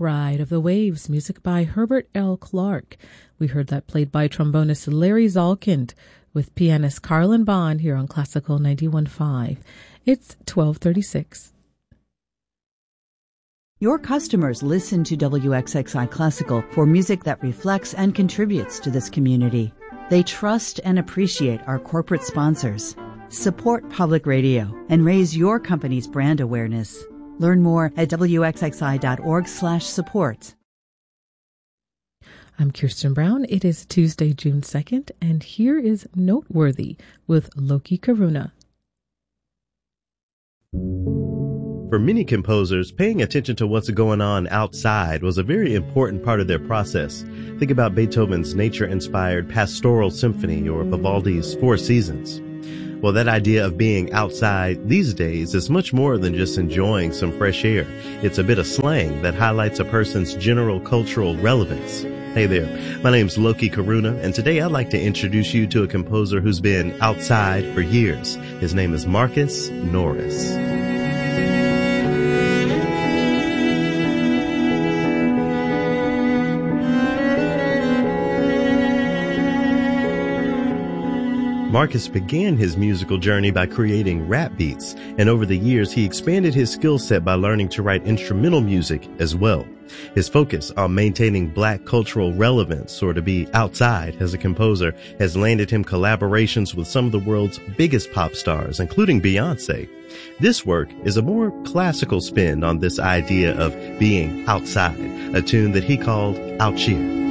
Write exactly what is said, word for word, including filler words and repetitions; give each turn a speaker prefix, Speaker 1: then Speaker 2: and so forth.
Speaker 1: Ride of the Waves, music by Herbert L. Clark. We heard that played by trombonist Larry Zalkind with pianist Carlin Bond here on Classical ninety-one point five. It's twelve thirty-six.
Speaker 2: Your customers listen to W X X I Classical for music that reflects and contributes to this community. They trust and appreciate our corporate sponsors. Support public radio and raise your company's brand awareness. Learn more at W X X I dot org slash support.
Speaker 1: I'm Kirsten Brown. It is Tuesday, June second, and here is Noteworthy with Loki Karuna.
Speaker 3: For many composers, paying attention to what's going on outside was a very important part of their process. Think about Beethoven's nature-inspired Pastoral Symphony or Vivaldi's Four Seasons. Well, that idea of being outside these days is much more than just enjoying some fresh air. It's a bit of slang that highlights a person's general cultural relevance. Hey there, my name's Loki Karuna, and today I'd like to introduce you to a composer who's been outside for years. His name is Marcus Norris. Marcus began his musical journey by creating rap beats, and over the years he expanded his skill set by learning to write instrumental music as well. His focus on maintaining black cultural relevance, or to be outside as a composer, has landed him collaborations with some of the world's biggest pop stars, including Beyonce. This work is a more classical spin on this idea of being outside, a tune that he called Out Here.